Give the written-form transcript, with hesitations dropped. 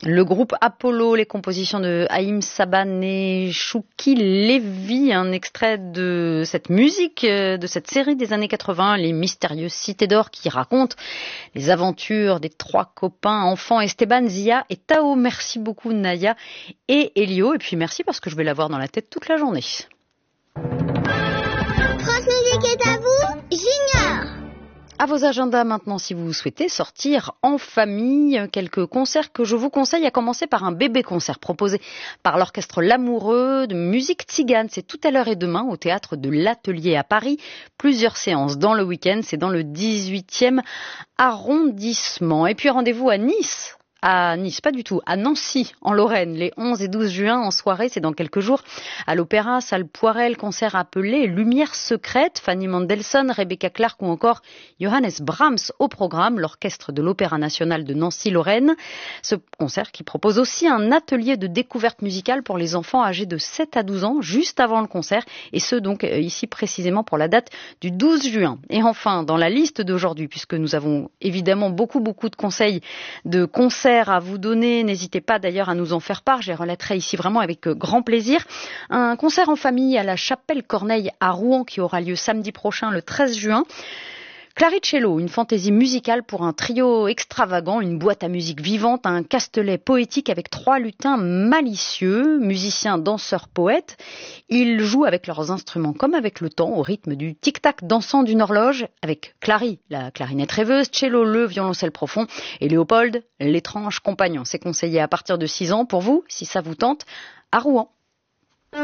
Le groupe Apollo, les compositions de Haïm Saban et Chouki Lévy, un extrait de cette musique, de cette série des années 80, Les Mystérieuses Cités d'Or, qui raconte les aventures des trois copains enfants Esteban, Zia et Tao. Merci beaucoup Naya et Elio, et puis merci parce que je vais l'avoir dans la tête toute la journée. France Musique est à vous, Junior. À vos agendas maintenant si vous souhaitez sortir en famille. Quelques concerts que je vous conseille, à commencer par un bébé concert proposé par l'orchestre L'Amoureux de musique tzigane. C'est tout à l'heure et demain au théâtre de l'Atelier à Paris. Plusieurs séances dans le week-end, c'est dans le 18e arrondissement. Et puis rendez-vous à Nice. À Nice, pas du tout, à Nancy, en Lorraine, les 11 et 12 juin en soirée, c'est dans quelques jours, à l'Opéra, salle Poirel, concert appelé Lumière secrète, Fanny Mendelssohn, Rebecca Clark ou encore Johannes Brahms au programme, l'orchestre de l'Opéra national de Nancy-Lorraine. Ce concert qui propose aussi un atelier de découverte musicale pour les enfants âgés de 7 à 12 ans, juste avant le concert, et ce donc ici précisément pour la date du 12 juin. Et enfin, dans la liste d'aujourd'hui, puisque nous avons évidemment beaucoup de conseils de concerts à vous donner, n'hésitez pas d'ailleurs à nous en faire part, je les relaterai ici vraiment avec grand plaisir. Un concert en famille à la Chapelle Corneille à Rouen qui aura lieu samedi prochain le 13 juin. Claricello, une fantaisie musicale pour un trio extravagant, une boîte à musique vivante, un castelet poétique avec 3 lutins malicieux, musiciens, danseurs, poètes. Ils jouent avec leurs instruments comme avec le temps, au rythme du tic-tac dansant d'une horloge, avec Clary, la clarinette rêveuse, Cello, le violoncelle profond, et Léopold, l'étrange compagnon. C'est conseillé à partir de 6 ans pour vous, si ça vous tente, à Rouen.